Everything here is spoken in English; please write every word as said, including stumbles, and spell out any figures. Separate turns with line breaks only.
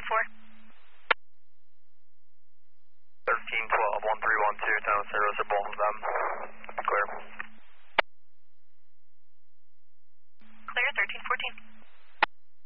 four.
thirteen twelve, one three one two, ten zero, so both of them. Clear.
Clear, thirteen fourteen.